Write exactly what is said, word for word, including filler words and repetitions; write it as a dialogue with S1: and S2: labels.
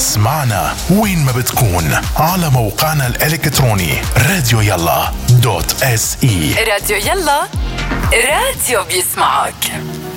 S1: اسمعنا وين ما بتكون على موقعنا الإلكتروني راديو يلا دوت اس اي.
S2: راديو يلا، راديو بيسمعك.